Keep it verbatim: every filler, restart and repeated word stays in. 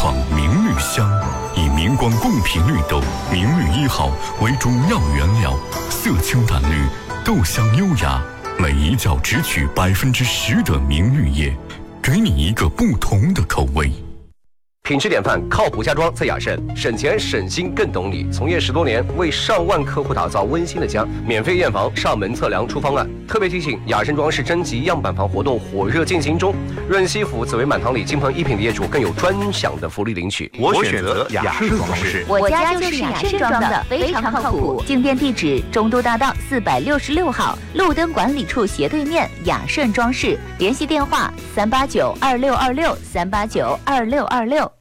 创明绿香，以明光贡品绿豆明绿一号为主要原料，色清淡绿，豆香优雅，每一角只取百分之十的明绿叶，给你一个不同的口味。 品质典范，靠谱家装在雅盛，省钱省心更懂你。从业十多年，为上万客户打造温馨的家，免费验房、上门测量出方案。特别提醒，雅盛装饰征集样板房活动火热进行中，润西府紫薇满堂里金鹏一品的业主更有专享的福利领取。 我选择雅盛装饰， 我家就是雅盛装的，非常靠谱。进店地址：中都大道四百六十六号，路灯管理处斜对面，雅盛装饰。联系电话：三八九二六二六三八九二六二六。